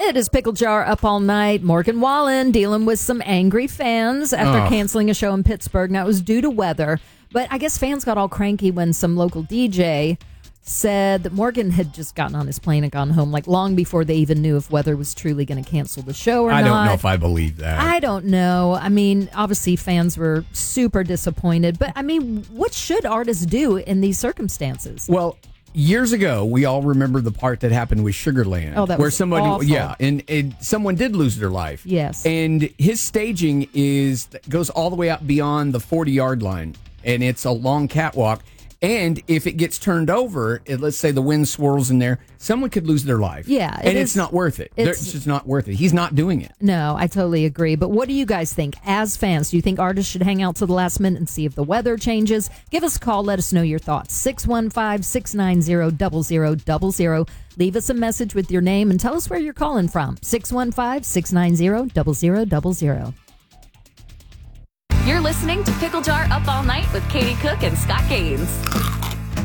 It is Pickle Jar up all night. Morgan Wallen dealing with some angry fans after canceling a show in Pittsburgh. Now, it was due to weather, but I guess fans got all cranky when some local DJ said that Morgan had just gotten on his plane and gone home, like long before they even knew if weather was truly going to cancel the show or not. I don't know if I believe that. I don't know. I mean, obviously fans were super disappointed, but I mean, what should artists do in these circumstances? Well, years ago, we all remember the part that happened with Sugarland. Oh, that where was somebody, awful. yeah, and someone did lose their life. Yes. And his staging goes all the way out beyond the 40-yard line, and it's a long catwalk. And if it gets turned over, let's say the wind swirls in there, someone could lose their life. Yeah. And it's not worth it. It's just not worth it. He's not doing it. No, I totally agree. But what do you guys think? As fans, do you think artists should hang out to the last minute and see if the weather changes? Give us a call. Let us know your thoughts. 615-690-0000. Leave us a message with your name and tell us where you're calling from. 615-690-0000. You're listening to Pickle Jar Up All Night with Katie Cook and Scott Gaines.